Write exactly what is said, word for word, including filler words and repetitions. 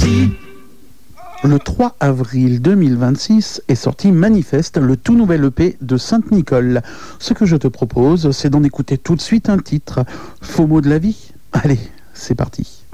Le trois avril deux mille vingt-six est sorti Manifeste, le tout nouvel E P de Sainte-Nicole. Ce que je te propose, c'est d'en écouter tout de suite un titre. Faux mot de la vie. Allez, c'est parti.